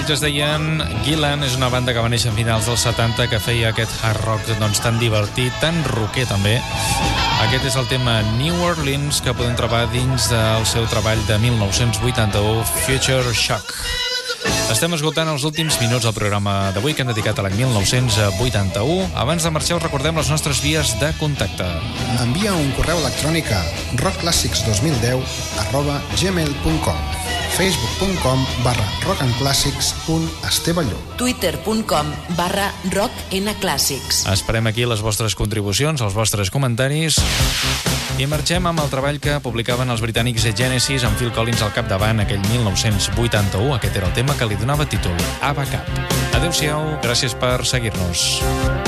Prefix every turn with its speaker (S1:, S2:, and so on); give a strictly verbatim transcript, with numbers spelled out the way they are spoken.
S1: Ells es deien Gillan, és una banda que va néixer a finals dels setanta que feia aquest hard rock doncs, tan divertit, tan rocker també. Aquest és el tema New Orleans que podem trobar dins del seu treball de mil nou-cents vuitanta-u, Future Shock. Estem escoltant els últims minuts del programa d'avui que hem dedicat a l'any mil nou-cents vuitanta-u. Abans de marxar us recordem les nostres vies de contacte.
S2: Envia un correu electrònic a rock classics dos mil deu arroba gmail punt com, facebook punt com barra rockandclassics.estevalló,
S3: twitter punt com barra rocknclassics.
S1: Esperem aquí les vostres contribucions, els vostres comentaris. I marxem amb el treball que publicaven els britànics Genesis amb Phil Collins al capdavant aquell mil nou-cents vuitanta-u. Aquest era el tema que li donava títol, Abacab. Adéu-siau, gràcies per seguir-nos.